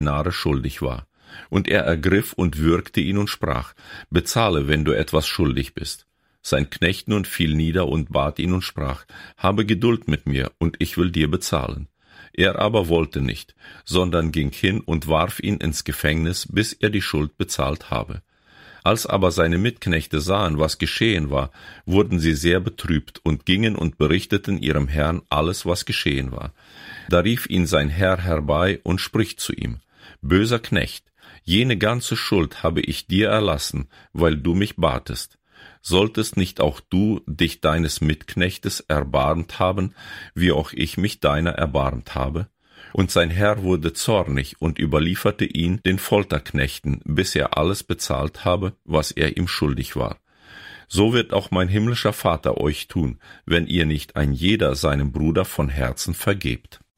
Denare schuldig war. Und er ergriff und würgte ihn und sprach, bezahle, wenn du etwas schuldig bist. Sein Knecht nun fiel nieder und bat ihn und sprach, habe Geduld mit mir, und ich will dir bezahlen. Er aber wollte nicht, sondern ging hin und warf ihn ins Gefängnis, bis er die Schuld bezahlt habe. Als aber seine Mitknechte sahen, was geschehen war, wurden sie sehr betrübt und gingen und berichteten ihrem Herrn alles, was geschehen war. Da rief ihn sein Herr herbei und spricht zu ihm, böser Knecht, jene ganze Schuld habe ich dir erlassen, weil du mich batest. Solltest nicht auch du dich deines Mitknechtes erbarmt haben, wie auch ich mich deiner erbarmt habe? Und sein Herr wurde zornig und überlieferte ihn den Folterknechten, bis er alles bezahlt habe, was er ihm schuldig war. So wird auch mein himmlischer Vater euch tun, wenn ihr nicht ein jeder seinem Bruder von Herzen vergebt.